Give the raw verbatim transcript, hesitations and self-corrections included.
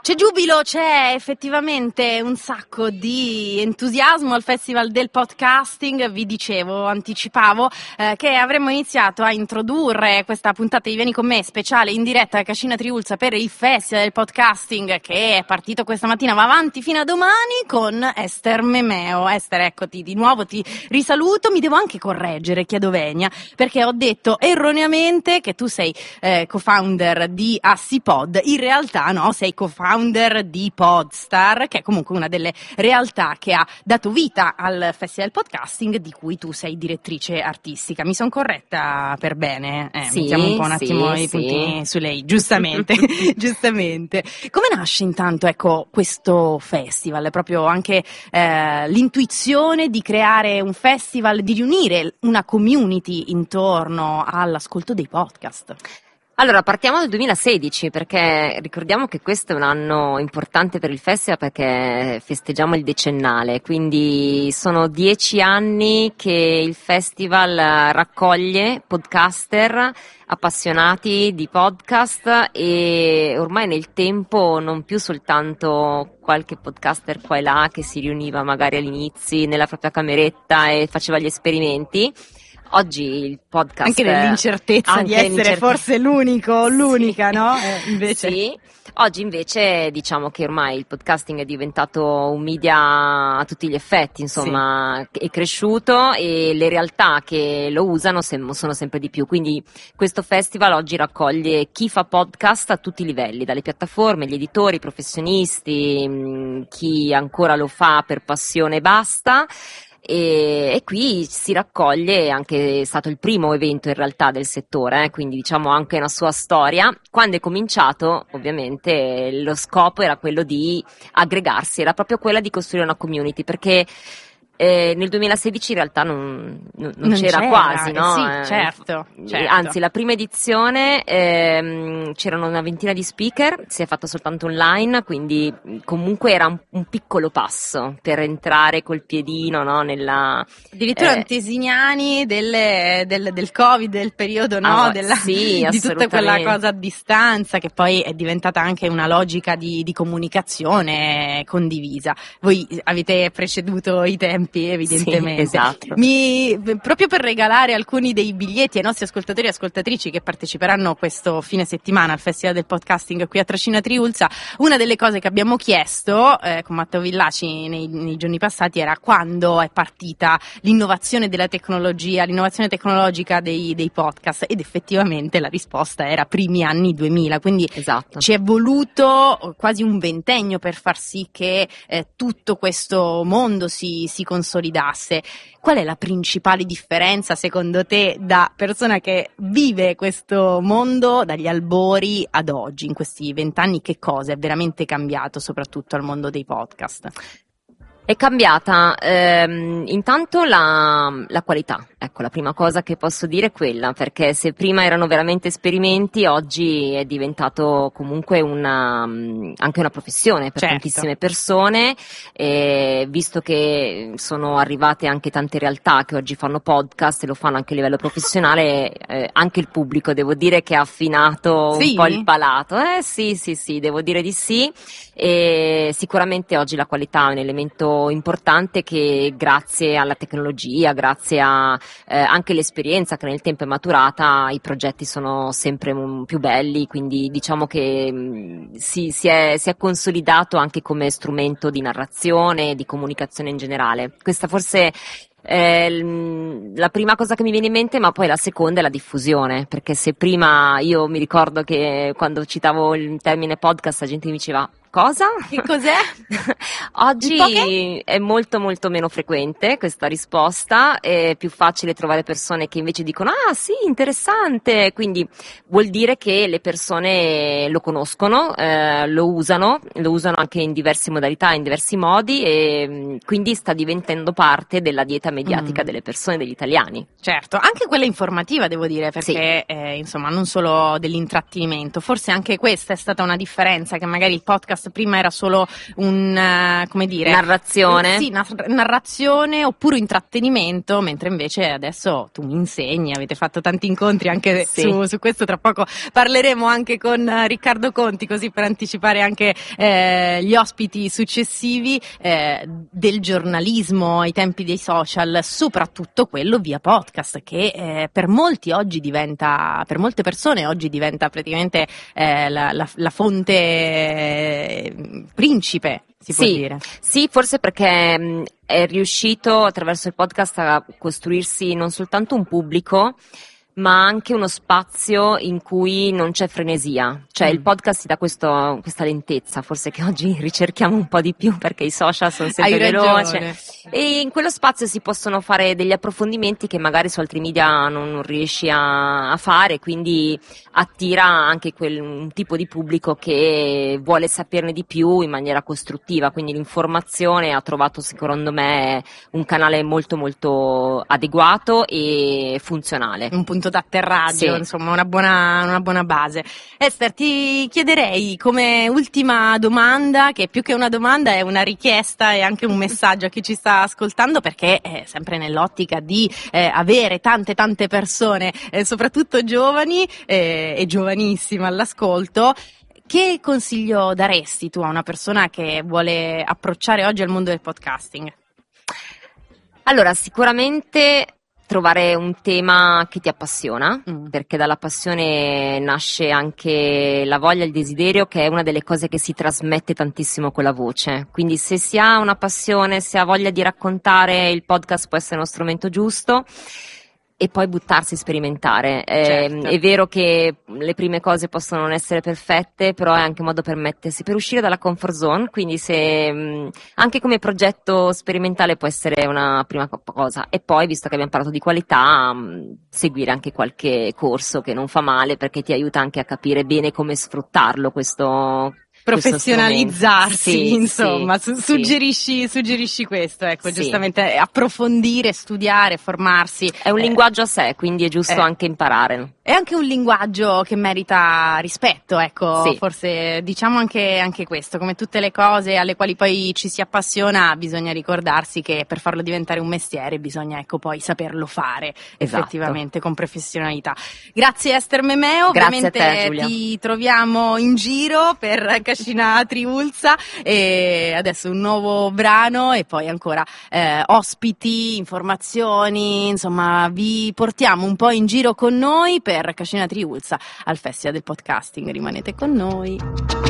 C'è giubilo, c'è effettivamente un sacco di entusiasmo al Festival del Podcasting. Vi dicevo, anticipavo eh, che avremmo iniziato a introdurre questa puntata di Vieni con me speciale in diretta a Cascina Triulza per il Festival del Podcasting che è partito questa mattina, va avanti fino a domani con Ester Memeo. Ester, eccoti di nuovo, ti risaluto. Mi devo anche correggere, chiedo venia, perché ho detto erroneamente che tu sei eh, co-founder di Assipod. In realtà no, sei co-founder di Podstar, che è comunque una delle realtà che ha dato vita al Festival Podcasting, di cui tu sei direttrice artistica. Mi sono corretta per bene? Eh, sì, mettiamo un po' un attimo sì, i puntini sì. su lei, giustamente, giustamente. Come nasce intanto, ecco, questo festival? Proprio anche eh, l'intuizione di creare un festival, di riunire una community intorno all'ascolto dei podcast. Allora, partiamo dal duemilasedici, perché ricordiamo che questo è un anno importante per il festival perché festeggiamo il decennale, quindi sono dieci anni che il festival raccoglie podcaster appassionati di podcast e ormai nel tempo non più soltanto qualche podcaster qua e là che si riuniva magari all'inizio nella propria cameretta e faceva gli esperimenti. Oggi il podcast anche nell'incertezza anche di essere nell'incertezza. Forse l'unico o l'unica, sì. no? Eh, invece. Sì. Oggi invece diciamo che ormai il podcasting è diventato un media a tutti gli effetti, insomma, sì. È cresciuto e le realtà che lo usano sem- sono sempre di più, quindi questo festival oggi raccoglie chi fa podcast a tutti i livelli, dalle piattaforme, gli editori, i professionisti, mh, chi ancora lo fa per passione e basta. E, e qui si raccoglie anche, è stato il primo evento in realtà del settore, eh, quindi diciamo anche una sua storia. Quando è cominciato ovviamente lo scopo era quello di aggregarsi, era proprio quella di costruire una community, perché Eh, nel duemilasedici in realtà non, non, non, non c'era, c'era quasi, no? Sì, Eh, certo, certo. Anzi, la prima edizione ehm, c'erano una ventina di speaker, si è fatto soltanto online, quindi comunque era un, un piccolo passo per entrare col piedino, no? Nella addirittura eh, antesignani del, del, del Covid, del periodo, no? Ah, Della, sì, di tutta quella cosa a distanza che poi è diventata anche una logica di, di comunicazione condivisa. Voi avete preceduto i tempi, evidentemente. Sì, esatto. Mi, proprio per regalare alcuni dei biglietti ai nostri ascoltatori e ascoltatrici che parteciperanno questo fine settimana al Festival del Podcasting qui a Cascina Triulza, una delle cose che abbiamo chiesto eh, con Matteo Villaci nei, nei giorni passati era quando è partita l'innovazione della tecnologia, l'innovazione tecnologica dei, dei podcast, ed effettivamente la risposta era primi anni duemila, quindi esatto. Ci è voluto quasi un ventennio per far sì che eh, tutto questo mondo si, si consolidasse. Qual è la principale differenza secondo te da persona che vive questo mondo dagli albori ad oggi, in questi vent'anni? Che cosa è veramente cambiato soprattutto al mondo dei podcast? È cambiata ehm, intanto la, la qualità, ecco, la prima cosa che posso dire è quella, perché se prima erano veramente esperimenti, oggi è diventato comunque una, anche una professione per certo. tantissime persone, e visto che sono arrivate anche tante realtà che oggi fanno podcast e lo fanno anche a livello professionale, eh, anche il pubblico devo dire che ha affinato sì? un po' il palato, eh sì sì sì, devo dire di sì, e sicuramente oggi la qualità è un elemento importante che grazie alla tecnologia, grazie a eh, anche l'esperienza che nel tempo è maturata, i progetti sono sempre m- più belli, quindi diciamo che mh, si, si, è, si è consolidato anche come strumento di narrazione, di comunicazione in generale. Questa forse è la prima cosa che mi viene in mente, ma poi la seconda è la diffusione, perché se prima io mi ricordo che quando citavo il termine podcast la gente mi diceva cosa? Che cos'è? Oggi è molto molto meno frequente questa risposta, è più facile trovare persone che invece dicono ah sì, interessante, quindi vuol dire che le persone lo conoscono, eh, lo usano, lo usano anche in diverse modalità, in diversi modi, e quindi sta diventando parte della dieta mediatica mm. delle persone, degli italiani. Certo, anche quella informativa devo dire, perché sì. eh, insomma non solo dell'intrattenimento, forse anche questa è stata una differenza, che magari il podcast podcast prima era solo un, uh, come dire, narrazione, sì, nar- narrazione oppure intrattenimento, mentre invece adesso tu mi insegni, avete fatto tanti incontri anche sì. su, su questo, tra poco parleremo anche con uh, Riccardo Conti, così per anticipare anche eh, gli ospiti successivi, eh, del giornalismo ai tempi dei social, soprattutto quello via podcast, che eh, per molti oggi diventa, per molte persone oggi diventa praticamente eh, la, la, la fonte eh, principe, si può sì, dire. Sì, forse perché mh, è riuscito attraverso il podcast a costruirsi non soltanto un pubblico, ma anche uno spazio in cui non c'è frenesia, cioè mm. il podcast ti dà questo, questa lentezza, forse che oggi ricerchiamo un po' di più perché i social sono sempre veloci, e in quello spazio si possono fare degli approfondimenti che magari su altri media non, non riesci a, a fare, quindi attira anche quel un tipo di pubblico che vuole saperne di più in maniera costruttiva, quindi l'informazione ha trovato secondo me un canale molto molto adeguato e funzionale. Un punto d'atterraggio, sì. Insomma una buona, una buona base. Esther, ti chiederei come ultima domanda, che più che una domanda è una richiesta e anche un messaggio a chi ci sta ascoltando, perché è sempre nell'ottica di eh, avere tante tante persone, eh, soprattutto giovani eh, e giovanissime all'ascolto. Che consiglio daresti tu a una persona che vuole approcciare oggi al mondo del podcasting? Allora, sicuramente trovare un tema che ti appassiona, mm. perché dalla passione nasce anche la voglia, il desiderio, che è una delle cose che si trasmette tantissimo con la voce. Quindi se si ha una passione, se ha voglia di raccontare, il podcast può essere uno strumento giusto. E poi buttarsi, sperimentare. Certo. Eh, è vero che le prime cose possono non essere perfette, però è anche un modo per mettersi, per uscire dalla comfort zone, quindi se mh, anche come progetto sperimentale può essere una prima cosa. E poi, visto che abbiamo parlato di qualità, mh, seguire anche qualche corso che non fa male, perché ti aiuta anche a capire bene come sfruttarlo questo. Professionalizzarsi, sì, insomma, sì, su- suggerisci, suggerisci questo, ecco, sì. giustamente approfondire, studiare, formarsi. È un eh, linguaggio a sé, quindi è giusto eh. anche imparare. È anche un linguaggio che merita rispetto, ecco, sì. forse diciamo anche, anche questo, come tutte le cose alle quali poi ci si appassiona, bisogna ricordarsi che per farlo diventare un mestiere bisogna, ecco, poi saperlo fare, esatto. effettivamente, con professionalità. Grazie Esther Memeo, Grazie ovviamente a te, Giulia. Ti troviamo in giro per Cascina Triulza, e adesso un nuovo brano e poi ancora eh, ospiti, informazioni, insomma vi portiamo un po' in giro con noi per Cascina Triulza al Festival del Podcasting. Rimanete con noi.